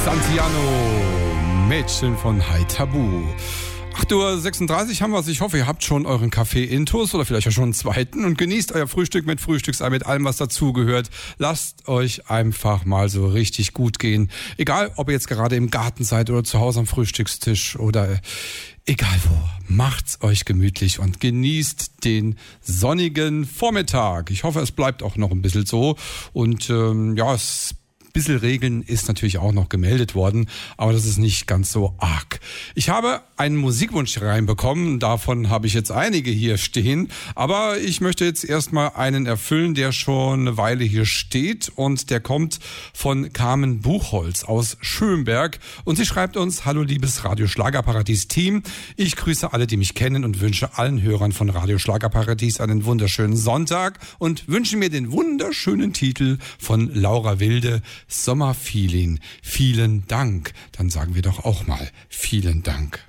Santiano, Mädchen von High Tabu. 8:36 Uhr haben wir es. Ich hoffe, ihr habt schon euren Kaffee intus oder vielleicht auch schon einen zweiten und genießt euer Frühstück mit Frühstücksei, mit allem, was dazugehört. Lasst euch einfach mal so richtig gut gehen. Egal, ob ihr jetzt gerade im Garten seid oder zu Hause am Frühstückstisch oder egal wo. Macht's euch gemütlich und genießt den sonnigen Vormittag. Ich hoffe, es bleibt auch noch ein bisschen so. Und bisschen Regeln ist natürlich auch noch gemeldet worden, aber das ist nicht ganz so arg. Ich habe einen Musikwunsch reinbekommen, davon habe ich jetzt einige hier stehen, aber ich möchte jetzt erstmal einen erfüllen, der schon eine Weile hier steht und der kommt von Carmen Buchholz aus Schönberg und sie schreibt uns: Hallo liebes Radio Schlagerparadies Team, ich grüße alle, die mich kennen und wünsche allen Hörern von Radio Schlagerparadies einen wunderschönen Sonntag und wünsche mir den wunderschönen Titel von Laura Wilde, Sommerfeeling. Vielen Dank. Dann sagen wir doch auch mal vielen Dank.